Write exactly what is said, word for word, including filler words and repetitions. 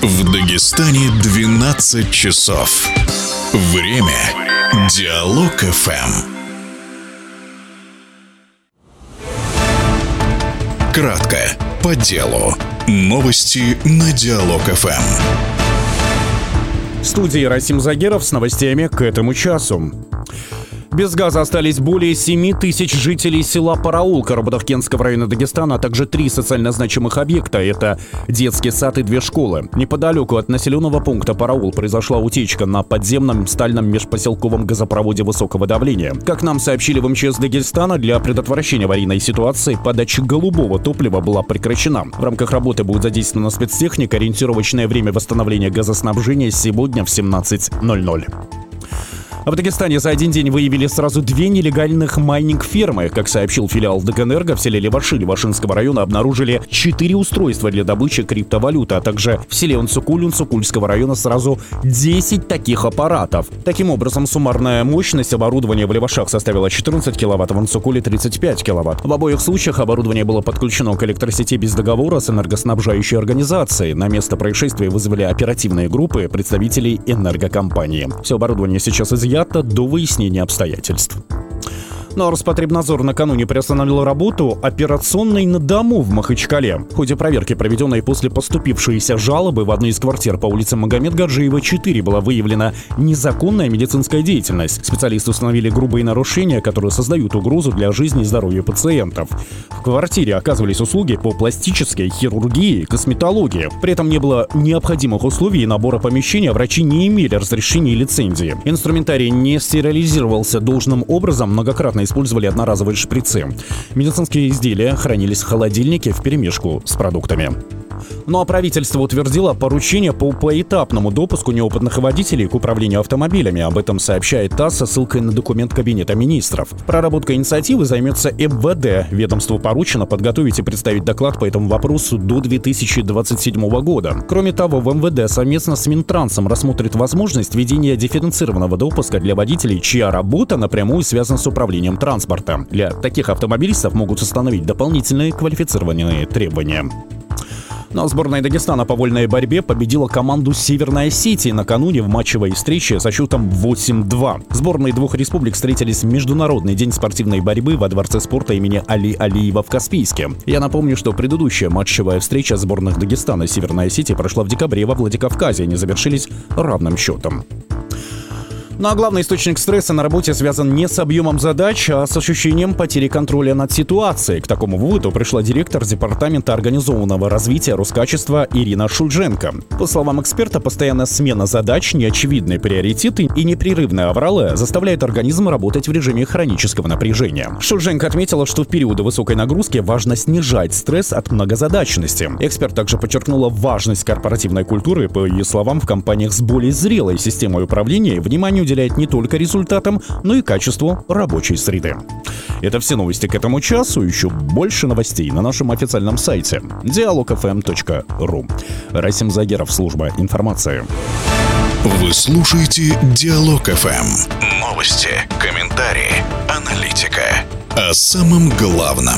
В Дагестане двенадцать часов. Время Диалог эф эм. Кратко, по делу. Новости на Диалог эф эм. В студии Расим Загеров с новостями к этому часу. Без газа остались более семи тысяч жителей села Параул Карабатовкенского района Дагестана, а также три социально значимых объекта. Это детский сад и две школы. Неподалеку от населенного пункта Параул произошла утечка на подземном стальном межпоселковом газопроводе высокого давления. Как нам сообщили в эм че эс Дагестана, для предотвращения аварийной ситуации подача голубого топлива была прекращена. В рамках работы будет задействована спецтехника. Ориентировочное время восстановления газоснабжения сегодня в семнадцать ноль ноль. В Дагестане за один день выявили сразу две нелегальных майнинг-фермы. Как сообщил филиал Дагэнерго, в селе Леваши Левашинского района обнаружили четыре устройства для добычи криптовалюты, а также в селе Унцукуль Унцукульского района сразу десять таких аппаратов. Таким образом, суммарная мощность оборудования в Левашах составила четырнадцать киловатт, в Унцукуле тридцать пять киловатт. В обоих случаях оборудование было подключено к электросети без договора с энергоснабжающей организацией. На место происшествия вызвали оперативные группы представителей энергокомпании. Все оборудование сейчас изъято до выяснения обстоятельств. Но Роспотребнадзор накануне приостановил работу операционной на дому в Махачкале. В ходе проверки, проведенной после поступившейся жалобы в одной из квартир по улице Магомед Гаджиева, четыре, была выявлена незаконная медицинская деятельность. Специалисты установили грубые нарушения, которые создают угрозу для жизни и здоровья пациентов. В квартире оказывались услуги по пластической хирургии и косметологии. При этом не было необходимых условий и набора помещения, врачи не имели разрешения и лицензии. Инструментарий не стерилизировался должным образом, многократно использовали одноразовые шприцы. Медицинские изделия хранились в холодильнике вперемешку с продуктами. Ну а правительство утвердило поручение по поэтапному допуску неопытных водителей к управлению автомобилями. Об этом сообщает ТАСС со ссылкой на документ Кабинета министров. Проработкой инициативы займется эм вэ дэ. Ведомству поручено подготовить и представить доклад по этому вопросу до две тысячи двадцать седьмого года. Кроме того, в эм вэ дэ совместно с Минтрансом рассмотрит возможность введения дифференцированного допуска для водителей, чья работа напрямую связана с управлением транспорта. Для таких автомобилистов могут установить дополнительные квалифицированные требования. Но сборная Дагестана по вольной борьбе победила команду Северной Осетии накануне в матчевой встрече со счетом восемь-два. Сборные двух республик встретились в Международный день спортивной борьбы во Дворце спорта имени Али Алиева в Каспийске. Я напомню, что предыдущая матчевая встреча сборных Дагестана и Северной Осетии прошла в декабре во Владикавказе. Они завершились равным счетом. Ну а главный источник стресса на работе связан не с объемом задач, а с ощущением потери контроля над ситуацией. К такому выводу пришла директор Департамента организованного развития Роскачества Ирина Шульженко. По словам эксперта, постоянная смена задач, неочевидные приоритеты и непрерывные авралы заставляют организм работать в режиме хронического напряжения. Шульженко отметила, что в периоды высокой нагрузки важно снижать стресс от многозадачности. Эксперт также подчеркнула важность корпоративной культуры. По ее словам, в компаниях с более зрелой системой управления внимание уделяет не только результатам, но и качеству рабочей среды. Это все новости к этому часу. Еще больше новостей на нашем официальном сайте диалог эф эм точка ру. Расим Загеров, служба информации. Вы слушаете Диалог эф эм. Новости, комментарии, аналитика. О самом главном.